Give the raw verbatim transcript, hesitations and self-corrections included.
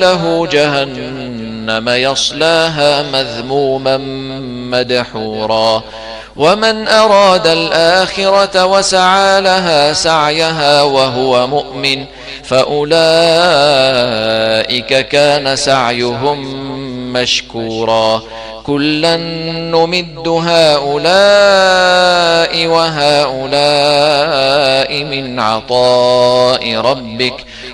له جهنم يصلاها مذموما مدحورا ومن أراد الآخرة وسعى لها سعيها وهو مؤمن فأولئك كان سعيهم مشكورا كلا نمد هؤلاء وهؤلاء من عطاء ربك